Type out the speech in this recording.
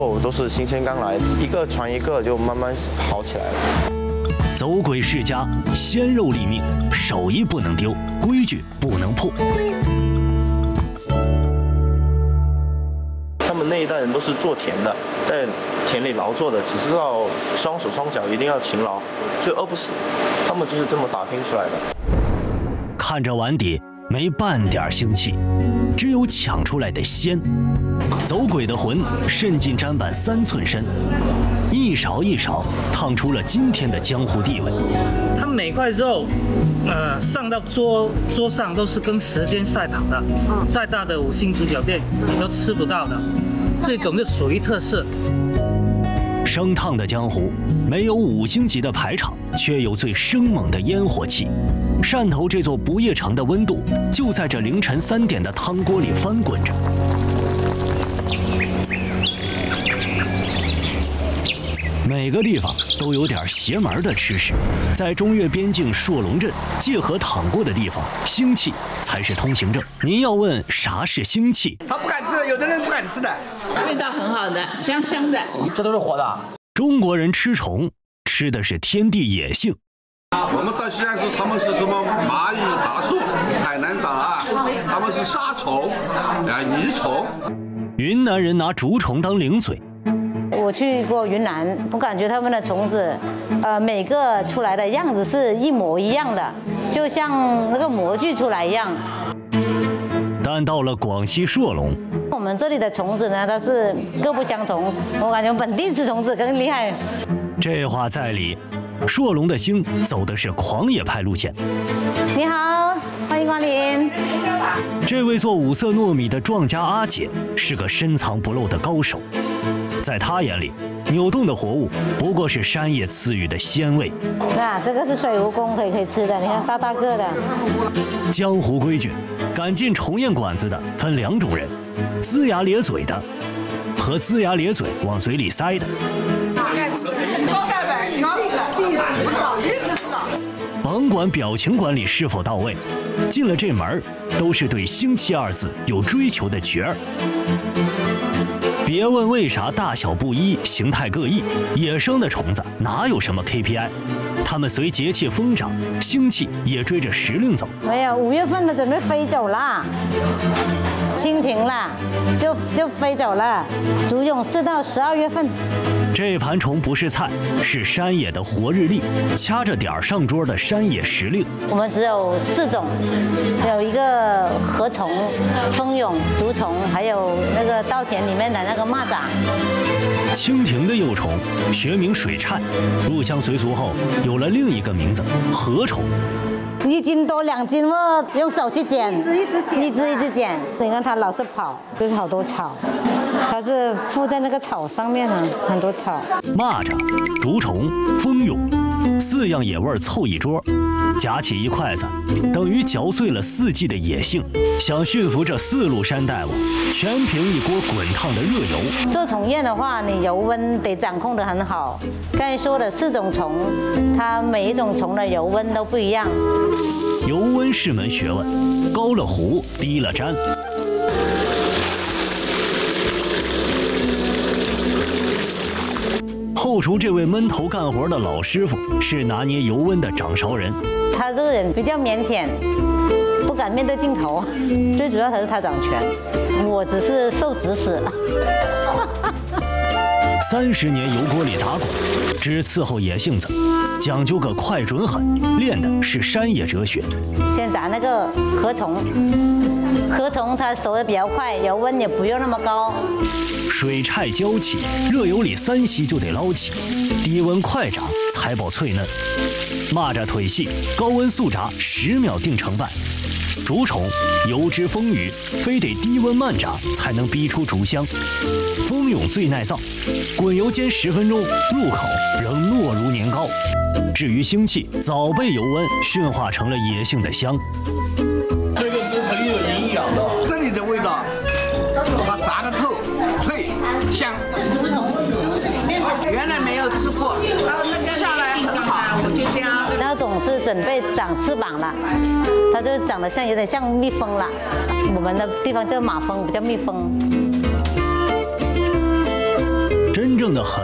都是新鲜刚来，一个传一个就慢慢好起来了。 走鬼世家，鲜肉立命，手艺不能丢，规矩不能破。 他们那一代人都是做田的，在田里劳作的，只知道双手双脚一定要勤劳，就饿不死。他们就是这么打拼出来的。 看着碗底没半点腥气，只有抢出来的鲜。走鬼的魂渗进砧板3寸深，一勺一勺烫出了今天的江湖地位。 它每块肉，上到桌上都是跟时间赛跑的，再大的5星级酒店你都吃不到的，这种就属于特色。 生烫的江湖，没有5星级的排场，却有最生猛的烟火气。汕头这座不夜城的温度，就在这凌晨3点的汤锅里翻滚着。每个地方都有点邪门的吃食，在中越边境朔龙镇界河淌过的地方，腥气才是通行证。您要问啥是腥气， 他不敢吃，有的人不敢吃的。 味道很好的，香香的。 这都是活的。 中国人吃虫，吃的是天地野性。 我们到西安市，他们是什么蚂蚁、大树；海南岛啊，他们是沙虫、泥虫。 云南人拿竹虫当零嘴。 我去过云南，我感觉他们的虫子，每个出来的样子是一模一样的，就像那个模具出来一样。 但到了广西朔龙， 我们这里的虫子呢，它是各不相同。我感觉本地吃虫子更厉害。 这话在理。朔龙的星走的是狂野派路线。 你好，欢迎光临。 这位做五色糯米的壮家阿姐是个深藏不露的高手，在她眼里，扭动的活物不过是山野赐予的鲜味。 那这个是水蜈蚣，可以吃的，你看大大个的。 江湖规矩，敢进虫宴馆子的分2种人：龇牙咧嘴的和龇牙咧嘴往嘴里塞的。 高钙白挺好吃的，不是第一次吃的。 甭管表情管理是否到位，进了这门都是对腥气2字有追求的角儿。别问为啥大小不一，形态各异，野生的虫子哪有什么 KPI？ 它们随节气疯长，腥气也追着时令走。 没有，5月份的准备飞走了，蜻蜓了，就飞走了。竹蛹是到12月份。 这盘虫不是菜，是山野的活日历，掐着点儿上桌的山野时令。 我们只有4种，有一个禾虫、蜂蛹、竹虫，还有那个稻田里面的那个蚂蚱。 蜻蜓的幼虫学名水菜，入乡随俗后有了另一个名字禾虫。 1斤多2斤嘛，用手去捡，一只捡。你看它老是跑，就是好多草，它是附在那个草上面呢，很多草。 蚂蚱、竹虫、蜂蛹，4样野味凑一桌，夹起一筷子，等于嚼碎了4季的野性。想驯服这4路山大王，全凭一锅滚烫的热油。 做虫宴的话，你油温得掌控得很好。刚才说的4种虫，它每一种虫的油温都不一样。 油温是门学问，高了壶，低了粘。后厨这位闷头干活的老师傅是拿捏油温的掌勺人。 他这个人比较腼腆，不敢面对镜头，最主要还是他掌权，我只是受指使。 30年油锅里打滚，只伺候野性子，讲究个快准狠，练的是山野哲学。 先炸那个禾虫，禾虫它熟得比较快，油温也不用那么高。 水菜浇起，热油里3息就得捞起，低温快炸才保脆嫩。蚂蚱腿细，高温速炸10秒定成败。竹虫油脂丰腴，非得低温慢炸才能逼出竹香。蜂蛹最耐造，滚油煎10分钟，入口仍糯如年糕。至于腥气，早被油温驯化成了野性的香。 这个是很有营养的，这里的味道，它炸得透、脆、香。 原来没有吃过，接下来很好，我就这样。 那种是准备长翅膀了，它就长得有点像蜜蜂了。我们的地方叫马蜂，不叫蜜蜂。 正的很。